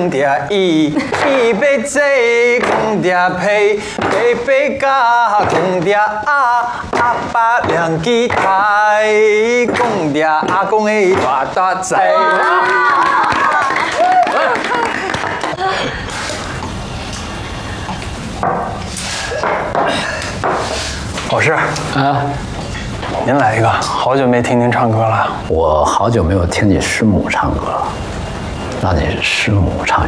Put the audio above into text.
嗲一，一杯醉公嗲配，杯杯嘎公嗲阿爸两支台，公嗲阿公的大大仔。老师啊，您来一个，好久没听您唱歌了。 我好久没有听你师母唱歌了，那你师母唱一